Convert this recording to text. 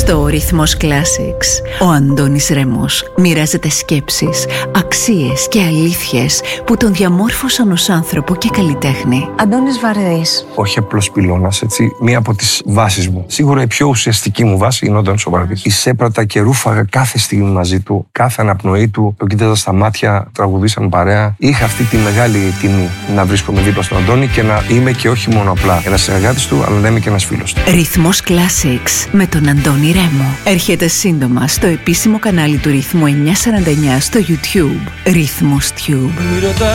Στο Ρυθμός Classics, ο Αντώνης Ρέμος μοιράζεται σκέψεις, αξίες και αλήθειες που τον διαμόρφωσαν ως άνθρωπο και καλλιτέχνη. Αντώνης Βαρδής. Όχι απλός πυλώνας, έτσι, μία από τις βάσεις μου. Σίγουρα η πιο ουσιαστική μου βάση είναι ο Αντώνης ο Βαρδής. Εισέπρατα και ρούφαγα κάθε στιγμή μαζί του, κάθε αναπνοή του, το κοίταζα στα μάτια, τραγουδήσαν παρέα. Είχα αυτή τη μεγάλη τιμή να βρίσκομαι δίπλα στον Αντώνη και να είμαι και όχι μόνο απλά ένας συνεργάτης του, αλλά να είμαι και ένας φίλος του. Ρυθμός Classics με τον Αντώνη Ρέμο. Έρχεται σύντομα στο επίσημο κανάλι του Ρυθμού 949 στο YouTube. Ρυθμός Tube.